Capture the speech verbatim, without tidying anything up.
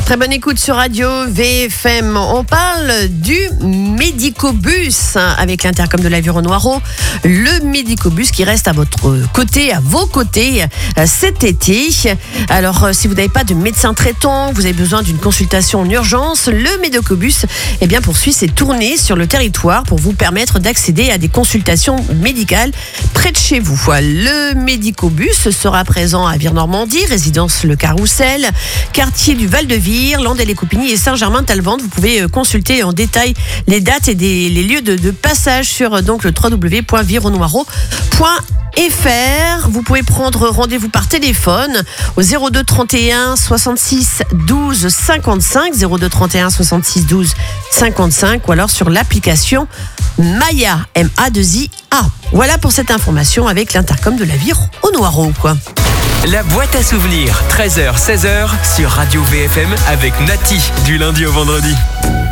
Très bonne écoute sur Radio V F M. On parle du Médicobus avec l'Intercom de l'Aviron-Noireau. Le Médicobus qui reste à votre côté, à vos côtés cet été. Alors, si vous n'avez pas de médecin traitant, vous avez besoin d'une consultation en urgence, le Médicobus eh bien, poursuit ses tournées sur le territoire pour vous permettre d'accéder à des consultations médicales près de chez vous. Le Médicobus sera présent à Vire-Normandie, résidence Le Carrousel, quartier du Val-de-Vie, Landais-les-Coupigny et Saint-Germain-Talbande. Vous pouvez consulter en détail les dates et des, les lieux de, de passage sur donc, le w w w point viron-noireau point f r. Vous pouvez prendre rendez-vous par téléphone au zéro deux trente et un soixante-six douze cinquante-cinq, zéro deux trente et un soixante-six douze cinquante-cinq ou alors sur l'application Maya, M A deux I A. Voilà pour cette information avec l'Intercom de l'Aviron-Noireau, quoi. La boîte à souvenirs, treize heures seize heures sur Radio V F M avec Nati, du lundi au vendredi.